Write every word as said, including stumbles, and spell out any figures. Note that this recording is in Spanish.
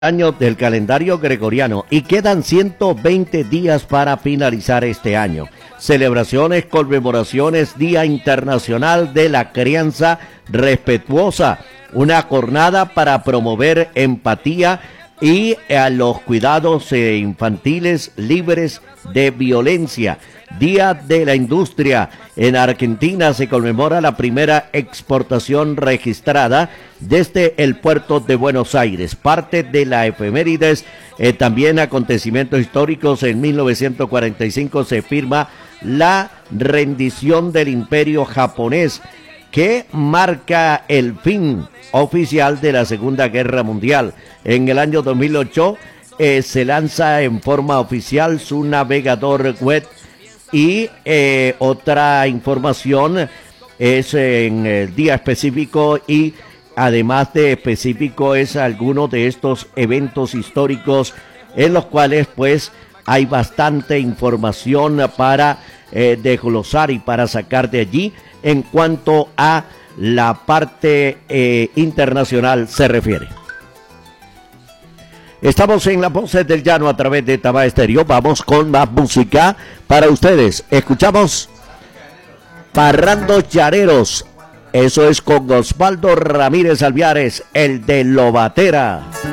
Año del calendario gregoriano y quedan ciento veinte días para finalizar este año. Celebraciones, conmemoraciones, Día Internacional de la Crianza Respetuosa, una jornada para promover empatía y a los cuidados eh, infantiles libres de violencia. Día de la Industria. En Argentina se conmemora la primera exportación registrada desde el puerto de Buenos Aires. Parte de la efemérides, eh, también acontecimientos históricos. En mil novecientos cuarenta y cinco se firma la rendición del Imperio japonés, que marca el fin oficial de la Segunda Guerra Mundial. En el año dos mil ocho eh, se lanza en forma oficial su navegador web. Y eh, otra información es en el día específico, y además de específico es alguno de estos eventos históricos en los cuales pues hay bastante información para eh, desglosar y para sacar de allí en cuanto a la parte eh, internacional se refiere. Estamos en Las Voces del Llano a través de Taba Estéreo. Vamos con más música para ustedes. Escuchamos Parrandos Llaneros. Eso es con Osvaldo Ramírez Alviares, el de Lobatera.